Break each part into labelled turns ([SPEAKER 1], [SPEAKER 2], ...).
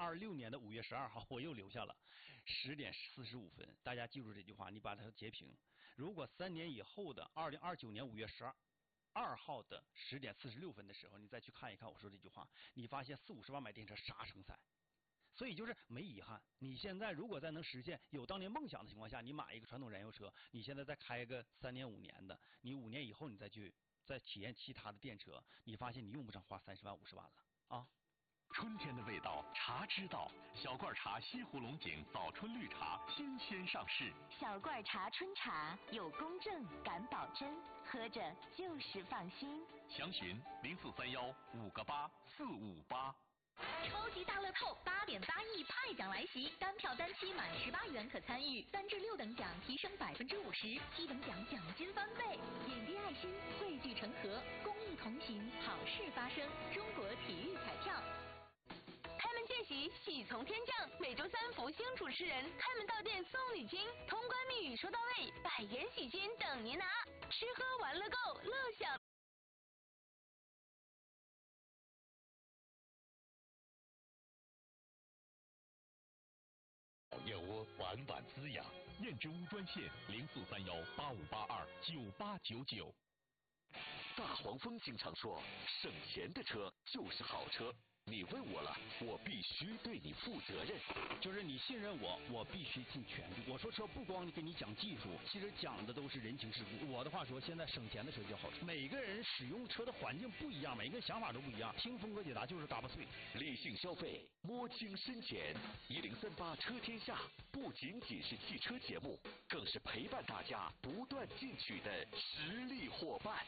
[SPEAKER 1] 2026年的5月12号，我又留下了10点45分。大家记住这句话，你把它截屏。如果3年以后的2029年5月12号的10点46分的时候，你再去看一看我说这句话，你发现40-50万买电车啥成色。所以就是没遗憾。你现在如果在能实现有当年梦想的情况下，你买一个传统燃油车，你现在再开个3年5年的，你5年以后你再体验其他的电车，你发现你用不上花30万50万了啊！
[SPEAKER 2] 春天的味道，茶之道。小罐茶西湖龙井早春绿茶新鲜上市。
[SPEAKER 3] 小罐茶春茶有公正敢保真，喝着就是放心。
[SPEAKER 2] 详询0431-58458。
[SPEAKER 4] 超级大乐透8.8亿派奖来袭，单票单期满18元可参与，3至6等奖提升50%，7等奖奖金翻倍。点滴爱心，汇聚成河，公益同行，好事发生。中国体育彩票。
[SPEAKER 5] 开门见喜，喜从天降。每周3福星主持人开门到店送礼金，通关密语说到位，100元喜金等您拿。吃喝玩乐购，乐享。
[SPEAKER 2] 燕窝晚晚滋养，燕之屋专线0431-8582-9899。大黄蜂经常说，省钱的车就是好车。你问我了，我必须对你负责任。
[SPEAKER 1] 就是你信任我，我必须尽全力。我说车不光给你讲技术，其实讲的都是人情世故。我的话说，现在省钱的车叫好车。每个人使用车的环境不一样，每个人想法都不一样。听峰哥解答就是嘎巴碎。
[SPEAKER 2] 理性消费，摸清深浅。1038车天下不仅仅是汽车节目，更是陪伴大家不断进取的实力伙伴。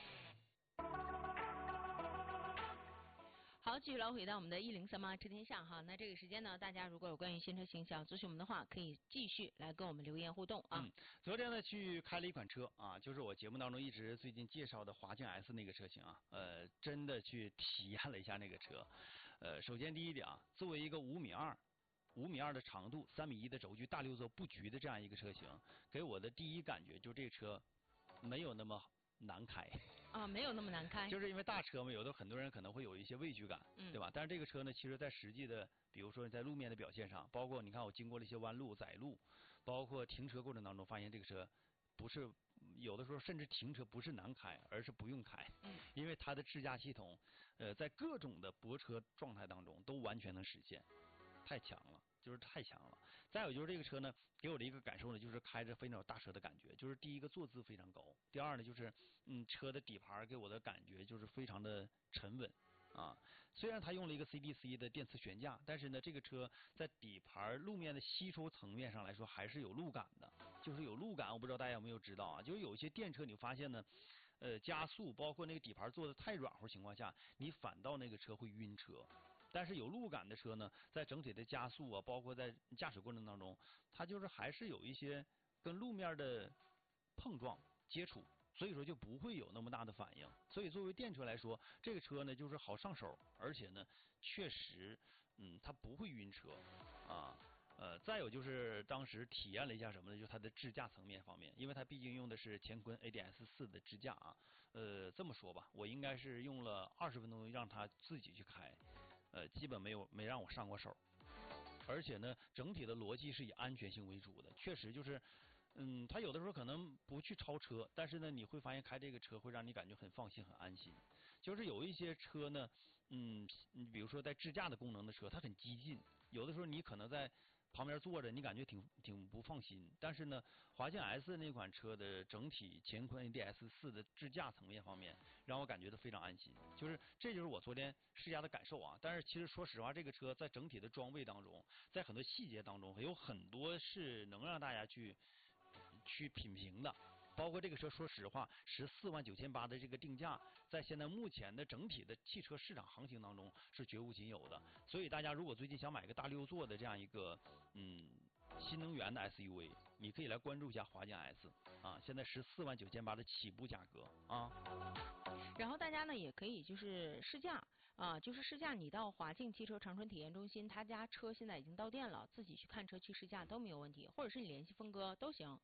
[SPEAKER 6] 好，继续来回到我们的1038车天下哈。那这个时间呢，大家如果有关于新车形象咨询我们的话，可以继续来跟我们留言互动啊。
[SPEAKER 1] 昨天呢去开了一款车啊，就是我节目当中一直最近介绍的华境 S 那个车型啊，真的去体验了一下那个车。首先第一点啊，作为一个5.2米的长度，3.1米的轴距，大6座布局的这样一个车型，给我的第一感觉就是这个车没有那么难开
[SPEAKER 6] 啊，没有那么难开，
[SPEAKER 1] 就是因为大车嘛，有的很多人可能会有一些畏惧感，对吧？但是这个车呢，其实在实际的，比如说在路面的表现上，包括你看我经过了一些弯路、窄路，包括停车过程当中，发现这个车不是有的时候甚至停车不是难开，而是不用开，因为它的智驾系统，在各种的泊车状态当中都完全能实现，太强了。就是太强了。再有就是这个车呢，给我的一个感受呢，就是开着非常有大车的感觉。就是第一个坐姿非常高，第二呢就是车的底盘给我的感觉就是非常的沉稳啊。虽然它用了一个 CDC 的电磁悬架，但是呢这个车在底盘路面的吸收层面上来说还是有路感的，就是有路感。我不知道大家有没有知道啊？就是有一些电车你发现呢。加速包括那个底盘做的太软和情况下，你反倒那个车会晕车。但是有路感的车呢，在整体的加速啊，包括在驾驶过程当中，它就是还是有一些跟路面的碰撞接触，所以说就不会有那么大的反应。所以作为电车来说，这个车呢就是好上手，而且呢确实它不会晕车啊。再有就是当时体验了一下什么呢？就是它的智驾层面方面，因为它毕竟用的是乾坤 ADS4 的智驾啊。这么说吧，我应该是用了20分钟让它自己去开，基本没让我上过手。而且呢，整体的逻辑是以安全性为主的，确实就是。它有的时候可能不去超车，但是呢，你会发现开这个车会让你感觉很放心、很安心。就是有一些车呢，你比如说在智驾的功能的车，它很激进，有的时候你可能在旁边坐着，你感觉挺不放心。但是呢，华境 S 那款车的整体乾坤 ADS4 的智驾层面方面，让我感觉到非常安心。这就是我昨天试驾的感受啊。但是其实说实话，这个车在整体的装备当中，在很多细节当中，有很多是能让大家去品评的，包括这个车，说实话，14.98万的这个定价，在现在目前的整体的汽车市场行情当中是绝无仅有的。所以大家如果最近想买个大6座的这样一个新能源的 SUV， 你可以来关注一下华境 S 啊，现在14.98万的起步价格啊。
[SPEAKER 6] 然后大家呢也可以就是试驾啊，就是试驾你到华境汽车长春体验中心，他家车现在已经到店了，自己去看车去试驾都没有问题，或者是你联系峰哥都行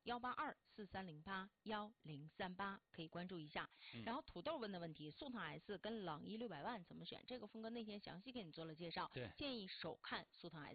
[SPEAKER 6] ，18243081038可以关注一下。然后土豆问的问题，速腾 S 跟朗逸600万怎么选？这个峰哥那天详细给你做了介绍，
[SPEAKER 1] 对，
[SPEAKER 6] 建议首看速腾 S。